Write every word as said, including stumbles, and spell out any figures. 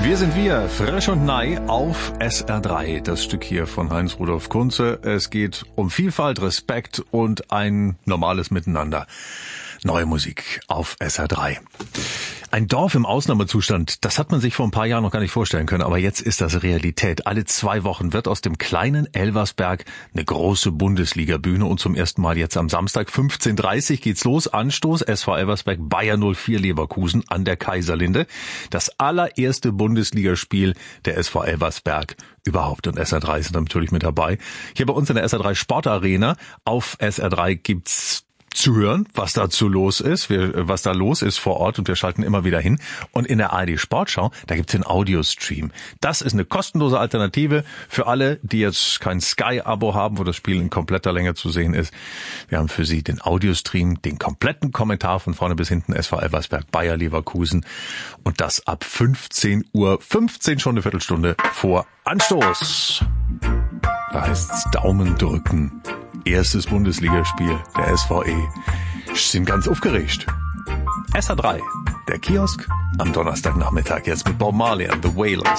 Wir sind wir, frisch und neu auf S R drei. Das Stück hier von Heinz-Rudolf Kunze. Es geht um Vielfalt, Respekt und ein normales Miteinander. Neue Musik auf S R drei. Ein Dorf im Ausnahmezustand, das hat man sich vor ein paar Jahren noch gar nicht vorstellen können, aber jetzt ist das Realität. Alle zwei Wochen wird aus dem kleinen Elversberg eine große Bundesliga-Bühne und zum ersten Mal jetzt am Samstag fünfzehn Uhr dreißig geht's los. Anstoß S V Elversberg Bayer null vier Leverkusen an der Kaiserlinde. Das allererste Bundesligaspiel der S V Elversberg überhaupt. Und S R drei ist natürlich mit dabei. Hier bei uns in der S R drei Sportarena auf S R drei gibt's zu hören, was dazu los ist, wir, was da los ist vor Ort, und wir schalten immer wieder hin. Und in der A R D Sportschau, da gibt's den Audiostream. Das ist eine kostenlose Alternative für alle, die jetzt kein Sky-Abo haben, wo das Spiel in kompletter Länge zu sehen ist. Wir haben für Sie den Audiostream, den kompletten Kommentar von vorne bis hinten, S V Elversberg, Bayer Leverkusen, und das ab fünfzehn Uhr fünfzehn, schon eine Viertelstunde vor Anstoß. Da heißt's Daumen drücken. Erstes Bundesligaspiel der S V E. Sind ganz aufgeregt. S R drei, der Kiosk am Donnerstagnachmittag jetzt mit Bob Marley and the Wailers.